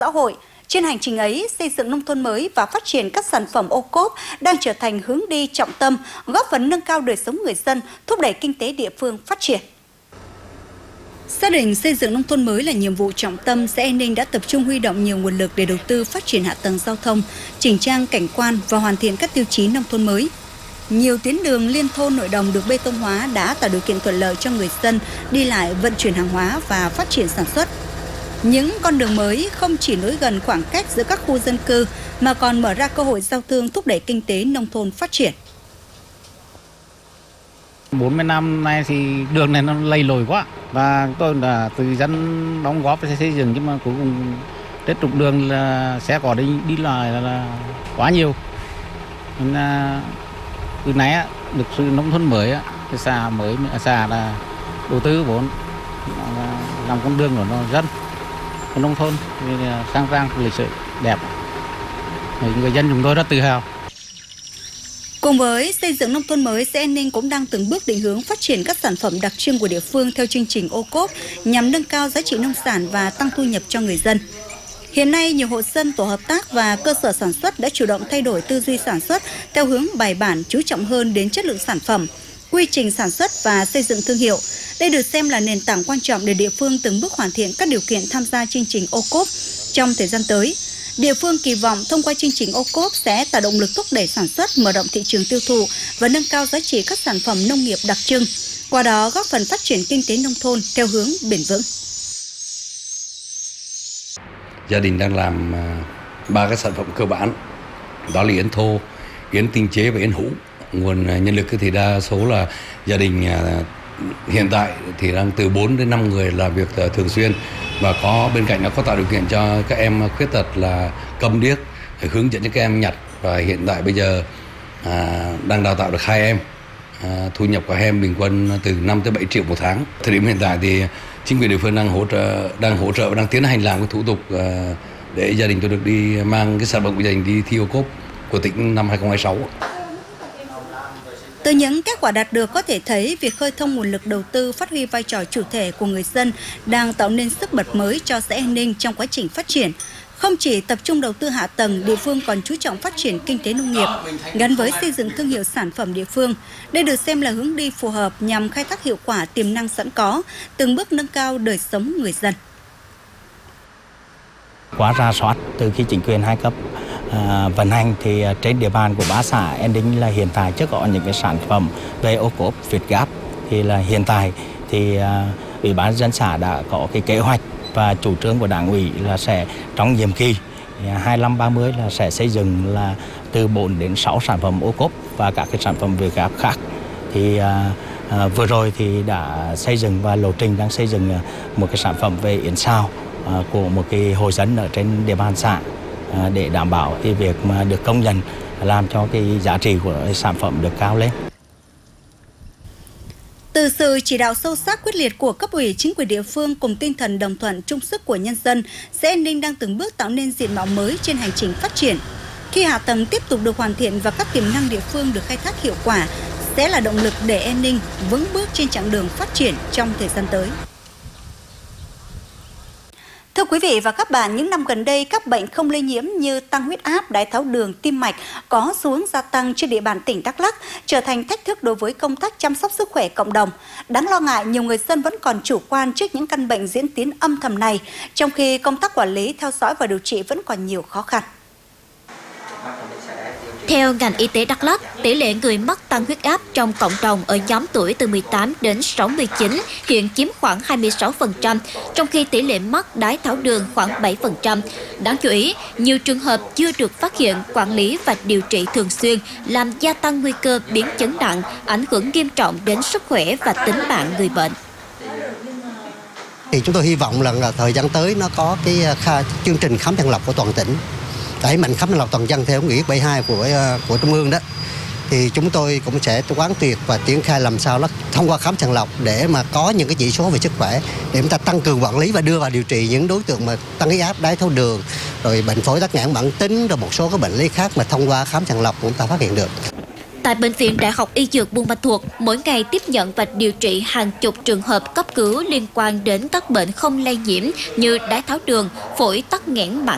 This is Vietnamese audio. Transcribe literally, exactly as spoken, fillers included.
xã hội. Trên hành trình ấy, xây dựng nông thôn mới và phát triển các sản phẩm ô cốp đang trở thành hướng đi trọng tâm, góp phần nâng cao đời sống người dân, thúc đẩy kinh tế địa phương phát triển. Xác định xây dựng nông thôn mới là nhiệm vụ trọng tâm, xã An Ninh đã tập trung huy động nhiều nguồn lực để đầu tư phát triển hạ tầng giao thông, chỉnh trang cảnh quan và hoàn thiện các tiêu chí nông thôn mới. Nhiều tuyến đường liên thôn nội đồng được bê tông hóa đã tạo điều kiện thuận lợi cho người dân đi lại, vận chuyển hàng hóa và phát triển sản xuất. Những con đường mới không chỉ nối gần khoảng cách giữa các khu dân cư mà còn mở ra cơ hội giao thương, thúc đẩy kinh tế nông thôn phát triển. bốn mươi năm nay thì đường này nó lầy lội quá và tôi là từ dân đóng góp để xây dựng, nhưng mà cuối cùng trên trục đường là sẽ có đi đi lại là, là quá nhiều. Nên là từ nãy á, được sự nông thôn mới á, cái xã mới xã là đầu tư vốn làm con đường của nó dân nông thôn khang trang, lịch sự, đẹp. Người dân chúng tôi rất tự hào. Cùng với xây dựng nông thôn mới, xã An Ninh cũng đang từng bước định hướng phát triển các sản phẩm đặc trưng của địa phương theo chương trình ô cốp nhằm nâng cao giá trị nông sản và tăng thu nhập cho người dân. Hiện nay, nhiều hộ dân, tổ hợp tác và cơ sở sản xuất đã chủ động thay đổi tư duy sản xuất theo hướng bài bản, chú trọng hơn đến chất lượng sản phẩm, quy trình sản xuất và xây dựng thương hiệu. Đây được xem là nền tảng quan trọng để địa phương từng bước hoàn thiện các điều kiện tham gia chương trình ô cốp trong thời gian tới. Địa phương kỳ vọng thông qua chương trình ô cốp sẽ tạo động lực thúc đẩy sản xuất, mở rộng thị trường tiêu thụ và nâng cao giá trị các sản phẩm nông nghiệp đặc trưng, qua đó góp phần phát triển kinh tế nông thôn theo hướng bền vững. Gia đình đang làm ba cái sản phẩm cơ bản, đó là yến thô, yến tinh chế và yến hũ. Nguồn nhân lực thì đa số là gia đình hiện tại thì đang từ bốn đến năm người làm việc thường xuyên, và có bên cạnh nó có tạo điều kiện cho các em khuyết tật là câm điếc, hướng dẫn cho các em nhặt, và hiện tại bây giờ à, đang đào tạo được hai em, à, thu nhập của em bình quân từ năm tới bảy triệu một tháng. Thời điểm hiện tại thì chính quyền địa phương đang hỗ trợ đang hỗ trợ và đang tiến hành làm cái thủ tục à, để gia đình tôi được đi mang cái sản phẩm của gia đình đi thi ô cốp của tỉnh năm hai không hai sáu. Từ những kết quả đạt được có thể thấy việc khơi thông nguồn lực đầu tư, phát huy vai trò chủ thể của người dân đang tạo nên sức bật mới cho xã An Ninh trong quá trình phát triển. Không chỉ tập trung đầu tư hạ tầng, địa phương còn chú trọng phát triển kinh tế nông nghiệp, gắn với xây dựng thương hiệu sản phẩm địa phương. Đây được xem là hướng đi phù hợp nhằm khai thác hiệu quả tiềm năng sẵn có, từng bước nâng cao đời sống người dân. Qua rà soát từ khi chính quyền hai cấp À, vận hành thì trên địa bàn của ba xã An Ninh là hiện tại chưa có những cái sản phẩm về ô cốp Việt Gáp. Thì là hiện tại thì à, Ủy ban nhân dân xã đã có cái kế hoạch và chủ trương của Đảng ủy là sẽ trong nhiệm kỳ hai mươi lăm ba mươi là sẽ xây dựng là từ bốn đến sáu sản phẩm ô cốp và các cái sản phẩm Việt Gáp khác. Thì à, à, vừa rồi thì đã xây dựng và lộ trình đang xây dựng một cái sản phẩm về yến xào à, của một cái hộ dân ở trên địa bàn xã, để đảm bảo cái việc mà được công nhận, làm cho cái giá trị của sản phẩm được cao lên. Từ sự chỉ đạo sâu sắc quyết liệt của cấp ủy, chính quyền địa phương cùng tinh thần đồng thuận chung sức của nhân dân, xã An Ninh đang từng bước tạo nên diện mạo mới trên hành trình phát triển. Khi hạ tầng tiếp tục được hoàn thiện và các tiềm năng địa phương được khai thác hiệu quả, sẽ là động lực để An Ninh vững bước trên chặng đường phát triển trong thời gian tới. Thưa quý vị và các bạn, những năm gần đây, các bệnh không lây nhiễm như tăng huyết áp, đái tháo đường, tim mạch có xu hướng gia tăng trên địa bàn tỉnh Đắk Lắk, trở thành thách thức đối với công tác chăm sóc sức khỏe cộng đồng. Đáng lo ngại, nhiều người dân vẫn còn chủ quan trước những căn bệnh diễn tiến âm thầm này, trong khi công tác quản lý, theo dõi và điều trị vẫn còn nhiều khó khăn. Theo ngành y tế Đắk Lắk, tỷ lệ người mắc tăng huyết áp trong cộng đồng ở nhóm tuổi từ mười tám đến sáu mươi chín hiện chiếm khoảng hai mươi sáu phần trăm, trong khi tỷ lệ mắc đái tháo đường khoảng bảy phần trăm. Đáng chú ý, nhiều trường hợp chưa được phát hiện, quản lý và điều trị thường xuyên, làm gia tăng nguy cơ biến chứng nặng, ảnh hưởng nghiêm trọng đến sức khỏe và tính mạng người bệnh. Thì chúng tôi hy vọng là thời gian tới nó có cái chương trình khám sàng lọc của toàn tỉnh, đẩy mạnh khám sàng lọc toàn dân theo nghị quyết bảy mươi hai của của Trung ương đó, thì chúng tôi cũng sẽ quán triệt và triển khai làm sao đó thông qua khám sàng lọc để mà có những cái chỉ số về sức khỏe để chúng ta tăng cường quản lý và đưa vào điều trị những đối tượng mà tăng huyết áp, đái tháo đường, rồi bệnh phổi tắc nghẽn mãn tính, rồi một số các bệnh lý khác mà thông qua khám sàng lọc chúng ta phát hiện được. Tại Bệnh viện Đại học Y Dược Buôn Ma Thuột, mỗi ngày tiếp nhận và điều trị hàng chục trường hợp cấp cứu liên quan đến các bệnh không lây nhiễm như đái tháo đường, phổi tắc nghẽn mãn